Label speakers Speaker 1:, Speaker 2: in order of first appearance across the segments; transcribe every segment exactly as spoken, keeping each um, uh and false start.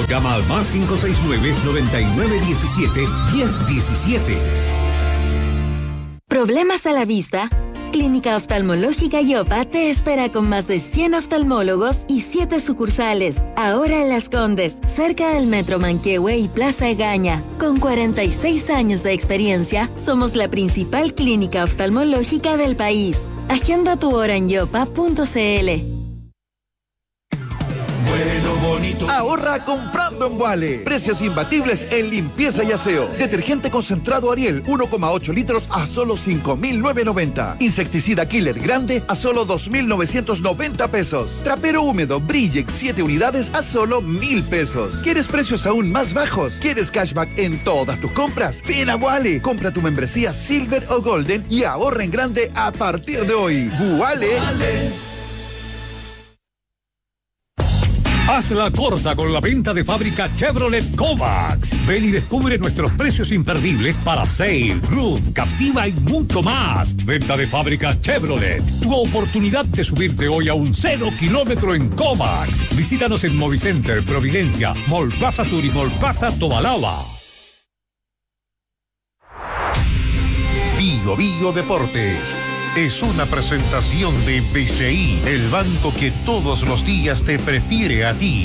Speaker 1: Llama al más cinco seis nueve, noventa y nueve diecisiete, diez diecisiete.
Speaker 2: ¿Problemas a la vista? Clínica Oftalmológica Yopa te espera con más de cien oftalmólogos y siete sucursales. Ahora en Las Condes, cerca del Metro Manquehue y Plaza Egaña. Con cuarenta y seis años de experiencia, somos la principal clínica oftalmológica del país. Agenda tu hora en yopa punto cl.
Speaker 3: Ahorra comprando en Wale. Precios imbatibles en limpieza y aseo. Detergente concentrado Ariel uno coma ocho litros a solo cinco mil novecientos noventa. Insecticida Killer grande a solo dos mil novecientos noventa pesos. Trapero húmedo Brillex siete unidades a solo mil pesos. ¿Quieres precios aún más bajos? ¿Quieres cashback en todas tus compras? Ven a Wale. Compra tu membresía Silver o Golden y ahorra en grande a partir de hoy. Wale. Wale.
Speaker 1: Hazla corta con la venta de fábrica Chevrolet Kovacs. Ven y descubre nuestros precios imperdibles para Sail, Roof, Captiva y mucho más. Venta de fábrica Chevrolet. Tu oportunidad de subirte hoy a un cero kilómetro en Kovacs. Visítanos en Movicenter, Providencia, Mall Plaza Sur y Mall Plaza Tobalaba.
Speaker 4: Bio Bio Deportes. Es una presentación de B C I, el banco que todos los días te prefiere a ti.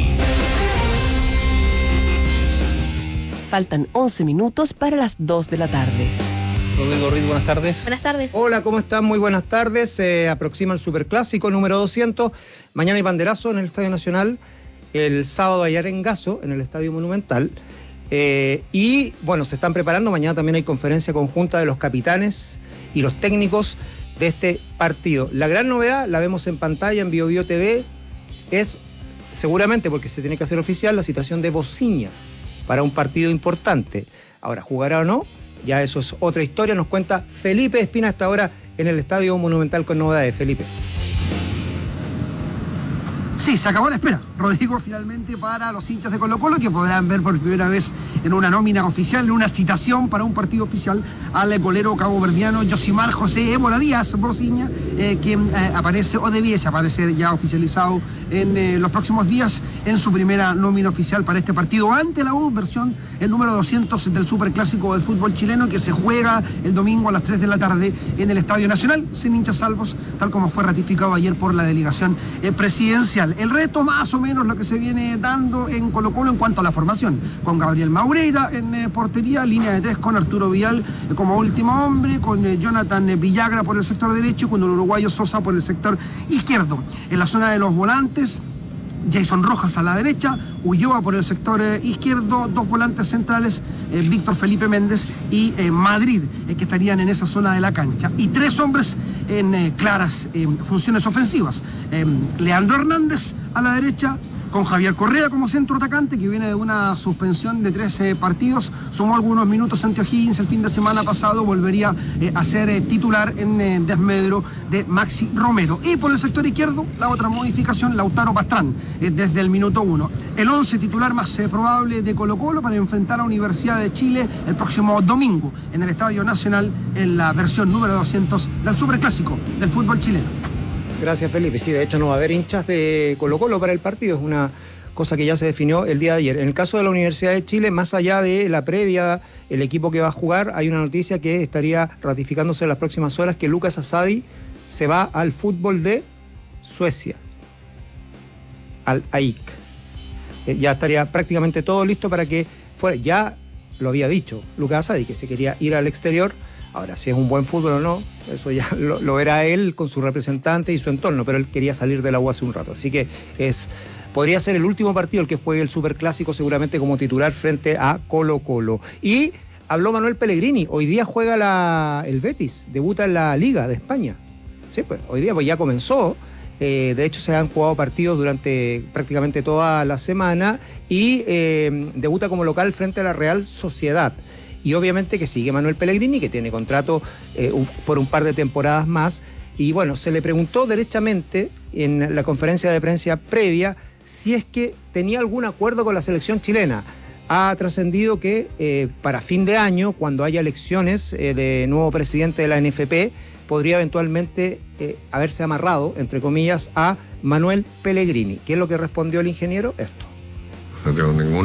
Speaker 5: Faltan once minutos para las dos de la tarde.
Speaker 6: Rodrigo Ruiz, buenas tardes.
Speaker 7: Buenas tardes.
Speaker 8: Hola, ¿cómo están? Muy buenas tardes. Se aproxima el Superclásico número doscientos. Mañana hay banderazo en el Estadio Nacional. El sábado hay arengazo en el Estadio Monumental. Eh, y, bueno, se están preparando. Mañana también hay conferencia conjunta de los capitanes y los técnicos de este partido. La gran novedad, la vemos en pantalla en Bio Bio T V, es seguramente, porque se tiene que hacer oficial, la citación de Bociña para un partido importante. Ahora, ¿jugará o no? Ya eso es otra historia. Nos cuenta Felipe Espina hasta ahora en el Estadio Monumental con novedades. Felipe.
Speaker 9: Sí, se acabó la espera, Rodrigo, finalmente para los hinchas de Colo Colo, que podrán ver por primera vez en una nómina oficial, en una citación para un partido oficial, al golero caboverdiano Yosimar José Ébola Díaz Bociña, eh, quien eh, aparece o debiese aparecer ya oficializado en eh, los próximos días en su primera nómina oficial para este partido ante la U, versión el número doscientos del Superclásico del fútbol chileno, que se juega el domingo a las tres de la tarde en el Estadio Nacional, sin hinchas salvos, tal como fue ratificado ayer por la delegación eh, presidencial. El reto más o menos lo que se viene dando en Colo Colo en cuanto a la formación, con Gabriel Maureira en eh, portería, línea de tres con Arturo Vidal eh, como último hombre, con eh, Jonathan eh, Villagra por el sector derecho y con el uruguayo Sosa por el sector izquierdo. En la zona de los volantes, Jason Rojas a la derecha, Ulloa por el sector eh, izquierdo, dos volantes centrales, eh, Víctor Felipe Méndez y eh, Madrid, eh, que estarían en esa zona de la cancha. Y tres hombres en eh, claras eh, funciones ofensivas. Eh, Leandro Hernández a la derecha, con Javier Correa como centro atacante, que viene de una suspensión de trece partidos, sumó algunos minutos ante O'Higgins el fin de semana pasado, volvería eh, a ser eh, titular en eh, desmedro de Maxi Romero. Y por el sector izquierdo, la otra modificación, Lautaro Pastrán, eh, desde el minuto uno. El once titular más eh, probable de Colo Colo para enfrentar a Universidad de Chile el próximo domingo en el Estadio Nacional en la versión número doscientos del Superclásico del fútbol chileno.
Speaker 8: Gracias, Felipe. Sí, de hecho no va a haber hinchas de Colo Colo para el partido, es una cosa que ya se definió el día de ayer. En el caso de la Universidad de Chile, más allá de la previa, el equipo que va a jugar, hay una noticia que estaría ratificándose en las próximas horas, que Lucas Asadi se va al fútbol de Suecia, al A I C. Eh, ya estaría prácticamente todo listo para que fuera. Ya lo había dicho Lucas Asadi, que se quería ir al exterior. Ahora, si es un buen fútbol o no, eso ya lo, lo verá él con su representante y su entorno, pero él quería salir de la U hace un rato. Así que es, podría ser el último partido el que juegue el Superclásico, seguramente como titular frente a Colo Colo. Y habló Manuel Pellegrini, hoy día juega la, el Betis, debuta en la Liga de España. Sí, pues hoy día pues ya comenzó. Eh, de hecho, se han jugado partidos durante prácticamente toda la semana y eh, debuta como local frente a la Real Sociedad. Y obviamente que sigue Manuel Pellegrini, que tiene contrato eh, un, por un par de temporadas más. Y bueno, se le preguntó derechamente en la conferencia de prensa previa si es que tenía algún acuerdo con la selección chilena. Ha trascendido que eh, para fin de año, cuando haya elecciones eh, de nuevo presidente de la N F P, podría eventualmente eh, haberse amarrado, entre comillas, a Manuel Pellegrini. ¿Qué es lo que respondió el ingeniero? Esto.
Speaker 10: No tengo ningún